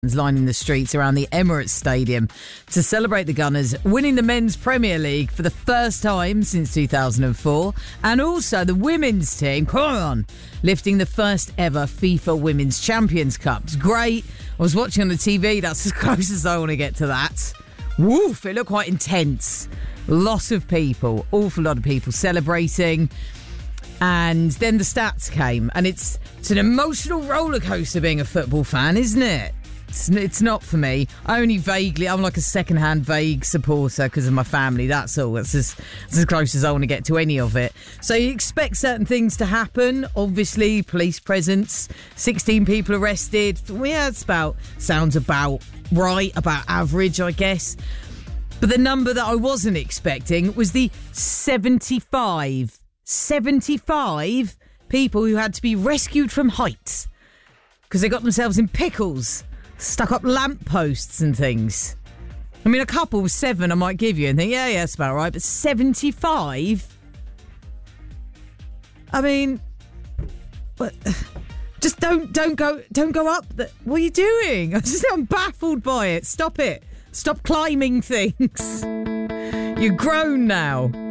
lining the streets around the Emirates Stadium to celebrate the Gunners winning the Men's Premier League for the first time since 2004, and also the women's team, come on, lifting the first ever FIFA Women's Champions Cup. It's great. I was watching on the TV. That's as close as I want to get to that. Woof, it looked quite intense. Lots of people, awful lot of people celebrating. And then the stats came, and it's an emotional roller coaster being a football fan, isn't it? It's not for me. I'm like a second-hand vague supporter because of my family, that's all. That's as close as I want to get to any of it. So you expect certain things to happen. Obviously, police presence, 16 people arrested. Yeah, sounds about right, about average, I guess. But the number that I wasn't expecting was the 75 people who had to be rescued from heights because they got themselves in pickles. Stuck up lampposts and things. I mean, a couple was 7 I might give you and think, yeah, that's about right. But 75? I mean, but just don't go up. What are you doing? I'm baffled by it. Stop it. Stop climbing things. You're grown now.